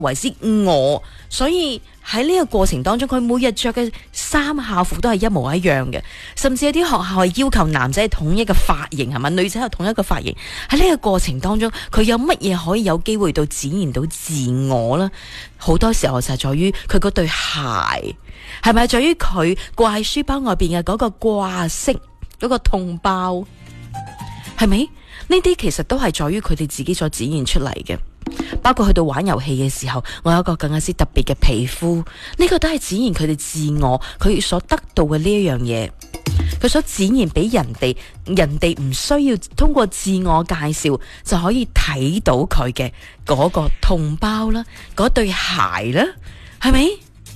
為之我，所以喺呢個過程當中，佢每日着嘅衫校服都係一模一樣嘅，甚至有啲學校係要求男仔統一嘅髮型，係咪？女仔有統一嘅髮型。喺呢個過程當中，佢有乜嘢可以有機會到展現到自我呢？好多時候就係在於佢嗰對鞋，係咪？在於佢掛喺書包外邊嘅嗰個掛飾，嗰個痛包，係咪？呢啲其實都係在於佢哋自己所展現出嚟嘅。包括去到玩遊戲嘅時候，我有一個更加之特別嘅皮膚，呢個都係展現佢哋自我，佢所得到嘅呢一樣嘢，佢所展現俾人哋，人哋唔需要通過自我介紹就可以睇到佢嘅嗰個痛包啦，嗰對鞋啦，係咪？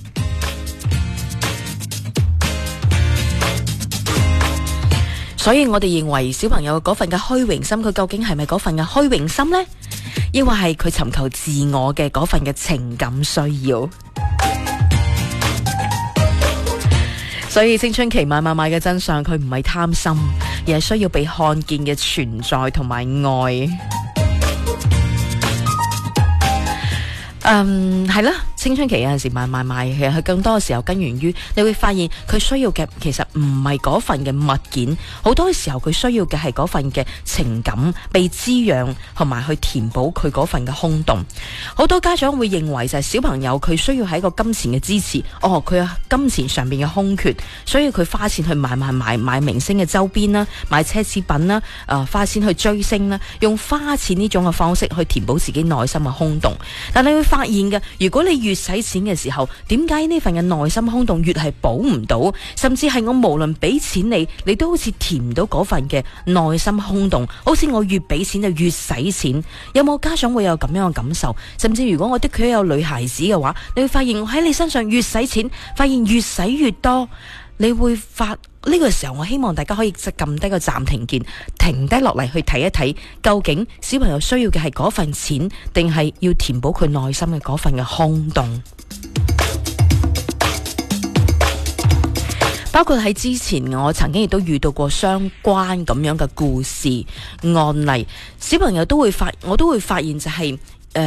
所以我哋認為小朋友嗰份嘅虛榮心，佢究竟係咪嗰份嘅虛榮心呢？抑或係佢尋求自我嘅嗰份嘅情感需要？所以青春期買嘅真相，佢唔係貪心，而係需要被看見嘅存在同埋愛。係啦，青春期有陣時買，其實佢更多嘅時候根源於你會發現佢需要嘅其實唔係嗰份嘅物件，好多時候佢需要嘅係嗰份嘅情感被滋養，同埋去填補佢嗰份嘅空洞。好多家長會認為就係小朋友佢需要係一個金錢嘅支持，佢有金錢上面嘅空缺，所以佢花錢去買明星嘅周邊啦，買奢侈品啦，花錢去追星啦，用花錢呢種嘅方式去填補自己內心嘅空洞。但你會發現嘅，如果你越使錢嘅時候，點解呢份嘅內心空洞越係補唔到？甚至係我無論俾錢你都好似填唔到嗰份嘅內心空洞，好似我越俾錢就越使錢。有冇家長會有咁樣嘅感受？甚至如果我的確有女孩子嘅話，你會發現我喺你身上越使錢，發現越使越多。你會發呢個時候，我希望大家可以撳低個暫停鍵，停低落嚟去睇一睇，究竟小朋友需要嘅係嗰份錢，定係要填補佢內心嘅嗰份嘅空洞？包括喺之前，我曾經亦都遇到過相關咁樣嘅故事案例，小朋友我都會發現就係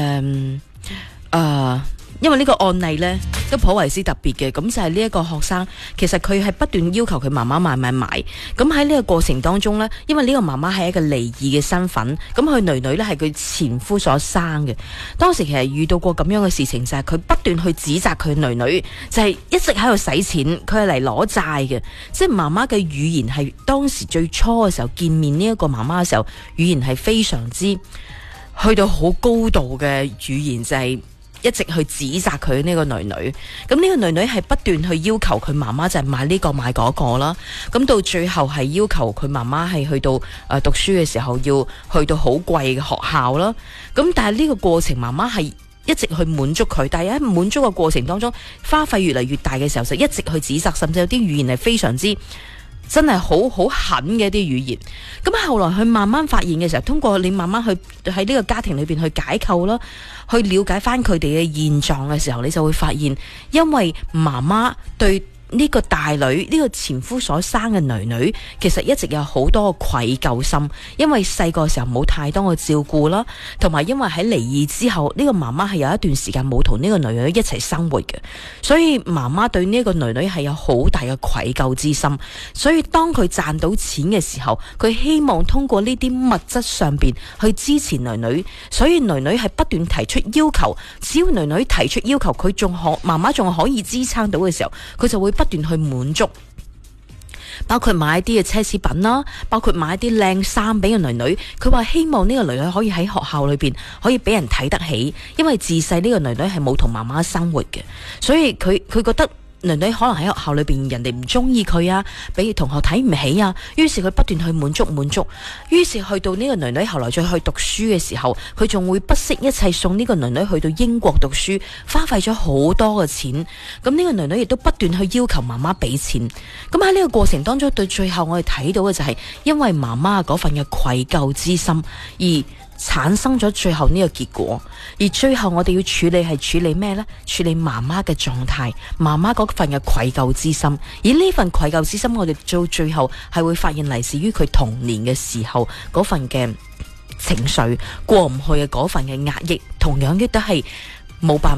因為呢個案例呢都頗為之特別嘅，咁就係呢一個學生，其實佢係不斷要求佢媽媽買，咁喺呢個過程當中呢，因為呢個媽媽係一個離異嘅身份，咁佢女女呢係佢前夫所生嘅。當時其實遇到過咁樣嘅事情，就係佢不斷去指責佢女女，就係一直喺度使錢，佢係嚟攞債嘅。即係媽媽嘅語言係當時最初嘅時候見面呢一個媽媽嘅時候，語言係非常之去到好高度嘅語言，就係一直去指責佢呢個女女，咁呢個女女係不斷去要求佢媽媽就係買呢個買嗰個啦，咁到最後係要求佢媽媽係去到讀書嘅時候要去到好貴嘅學校啦，咁但係呢個過程媽媽係一直去滿足佢，但係喺滿足嘅過程當中花費越嚟越大嘅時候，就一直去指責，甚至有啲語言係非常之真係好狠嘅一啲語言。咁後來佢慢慢發現嘅時候，通過你慢慢去喺呢個家庭裏邊去解構啦，去了解翻佢哋嘅現狀嘅時候，你就會發現，因為媽媽對呢個大女，呢個前夫所生嘅女女，其實一直有好多愧疚心，因為細個時候冇太多嘅照顧啦，同埋因為喺離異之後，呢個媽媽係有一段時間冇同呢個女女一齊生活嘅，所以媽媽對呢個女女係有好大嘅愧疚之心。所以當佢賺到錢嘅時候，佢希望通過呢啲物質上邊去支持女女，所以女女係不斷提出要求，只要女女提出要求，佢媽媽仲可以支撐到嘅時候，佢就會不斷去滿足，包括買一啲嘅奢侈品啦，包括買一啲靚衫俾個女女。佢話希望呢個女女可以喺學校裏邊可以俾人睇得起，因為自細呢個女女係冇同媽媽生活嘅，所以佢覺得女女可能喺學校裏邊人哋唔中意佢啊，俾同學睇唔起啊，於是佢不斷去滿足，於是去到呢個女女後來再去讀書嘅時候，佢仲會不惜一切送呢個女女去到英國讀書，花費咗好多嘅錢。咁呢個女女亦都不斷去要求媽媽俾錢。咁喺呢個過程當中，對最後我哋睇到嘅就係因為媽媽嗰份嘅愧疚之心而產生咗最後呢個結果。而最後我哋要處理係處理咩呢？處理媽媽嘅狀態，媽媽嗰份嘅愧疚之心。而呢份愧疚之心，我哋到最後係會發現嚟自於佢童年嘅時候嗰份嘅情緒過唔去嘅嗰份嘅壓抑，同樣亦都係冇辦法。